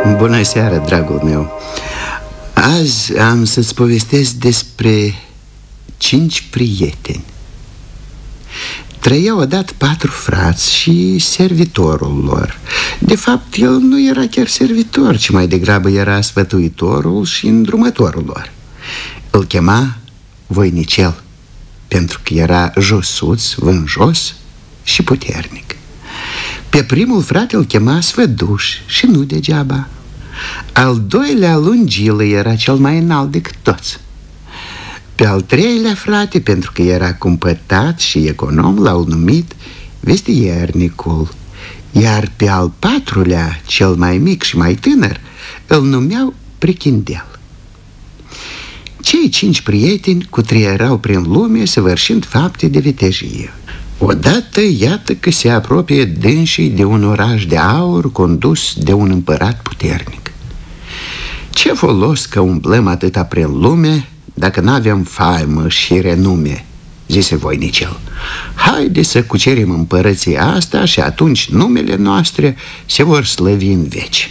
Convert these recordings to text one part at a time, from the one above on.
Bună seara, dragul meu. Azi am să-ți povestesc despre 5 prieteni. Trăiau odată 4 frați și servitorul lor. De fapt, el nu era chiar servitor, ci mai degrabă era sfătuitorul și îndrumătorul lor. Îl chema Voinicel, pentru că era josuț, vânjos și puternic. Pe primul frate îl chema Svăduș și nu degeaba. Al doilea, Lungilă, era cel mai înalt decât toți. Pe al treilea frate, pentru că era cumpătat și econom, l-au numit Vestiernicul. Iar pe al patrulea, cel mai mic și mai tânăr, îl numeau Prichindel. Cei 5 prieteni cutrierau prin lume, săvârșind fapte de vitejie. Odată, iată că se apropie dânsii de un oraș de aur condus de un împărat puternic. Ce folos că umblăm atâta prin lume dacă n-avem faimă și renume, zise Voinicel. Haide să cucerim împărăția asta și atunci numele noastre se vor slăvi în veci.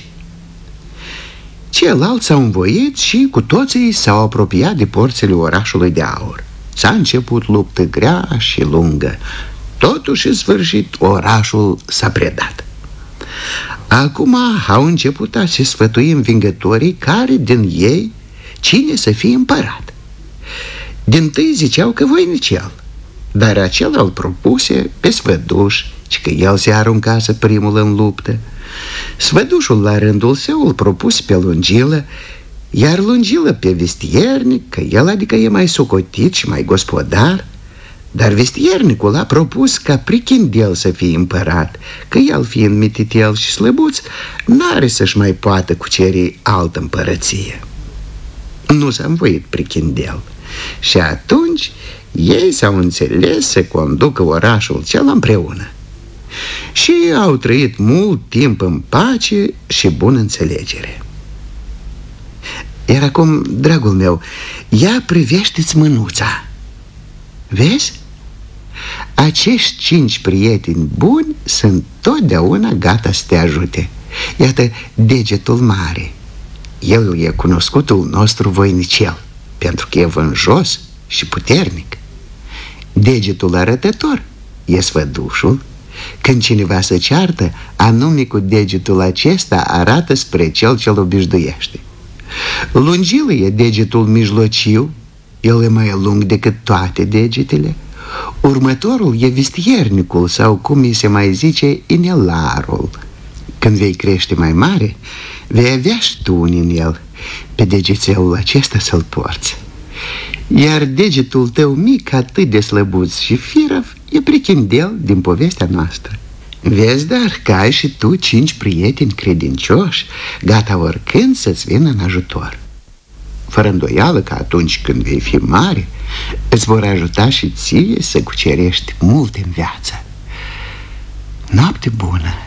Ceilalți s-au învoit și cu toții s-au apropiat de porțile orașului de aur. S-a început luptă grea și lungă. Totuși, în sfârșit, orașul s-a predat. Acum au început a se sfătui învingătorii care din ei cine să fie împărat. Dintâi ziceau că Voinicel, dar acela îl propuse pe Svăduș, și că el se aruncase primul în luptă. Svădușul la rândul său îl propuse pe Lungilă, iar Lungilă pe Vestiernic, că el adică e mai socotit și mai gospodar. Dar Vestiernicul a propus ca Prichindel să fie împărat, că el, fiind mititel și slăbuț, n-are să-și mai poată cuceri altă împărăție. Nu s-a învoit Prichindel și atunci ei s-au înțeles să conducă orașul cel împreună. Și au trăit mult timp în pace și bună înțelegere. Iar acum, dragul meu, ia privește-ți mânuța. Vezi? Acești 5 prieteni buni sunt totdeauna gata să te ajute. Iată degetul mare. El e cunoscutul nostru Voinicel, pentru că e vânjos și puternic. Degetul arătător e Svădușul. Când cineva se ceartă, anume cu degetul acesta arată spre cel ce-l obișnuiește. Lungilă e degetul mijlociu. El e mai lung decât toate degetele. Următorul e Vestiernicul, sau cum îi se mai zice, Inelarul. Când vei crește mai mare, vei avea și tu un inel. Pe degețelul acesta să-l porți. Iar degetul tău mic, atât de slăbuț și firăv, e Prichindel din povestea noastră. Vezi, dar, că ai și tu 5 prieteni credincioși, gata oricând să-ți vină în ajutor. Fără îndoială că atunci când vei fi mare, îți vor ajuta și ție să cucerești mult în viață. Noapte bună!